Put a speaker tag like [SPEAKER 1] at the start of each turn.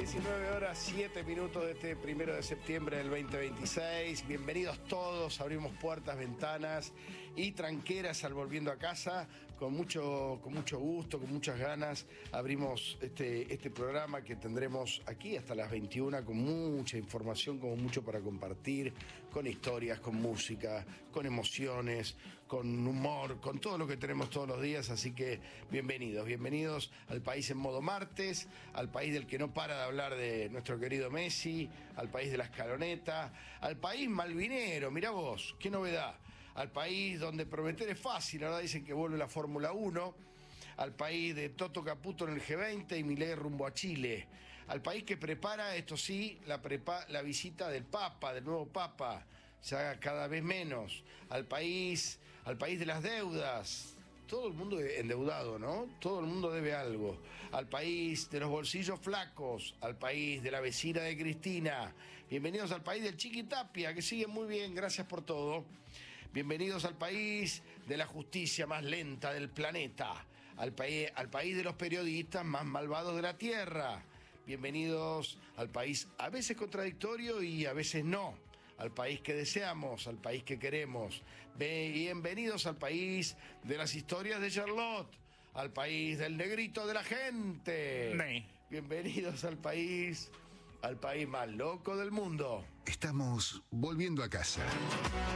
[SPEAKER 1] 19 horas 7 minutos de este 1 de septiembre del 2026. Bienvenidos todos, abrimos puertas, ventanas y tranqueras al Volviendo a Casa. Con mucho gusto, con muchas ganas, abrimos este programa que tendremos aquí hasta las 21 con mucha información, con mucho para compartir, con historias, con música, con emociones, con humor, con todo lo que tenemos todos los días. Así que bienvenidos al país en modo martes, al país del que no para de hablar de nuestro querido Messi, al país de la escaloneta, al país malvinero, mirá vos, qué novedad. Al país donde prometer es fácil, ahora dicen que vuelve la Fórmula 1, al país de Toto Caputo en el G20 y Milei rumbo a Chile, al país que prepara, esto sí, la visita del Papa, del nuevo Papa, se haga cada vez menos, al país de las deudas. Todo el mundo endeudado, ¿no? Todo el mundo debe algo. Al país de los bolsillos flacos, al país de la vecina de Cristina. Bienvenidos al país del Chiqui Tapia, que sigue muy bien, gracias por todo. Bienvenidos al país de la justicia más lenta del planeta, al país de los periodistas más malvados de la tierra. Bienvenidos al país a veces contradictorio y a veces no. Al país que deseamos, al país que queremos. Bienvenidos al país de las historias de Charlotte, al país del negrito de la gente. Bienvenidos al país más loco del mundo.
[SPEAKER 2] Estamos volviendo a casa.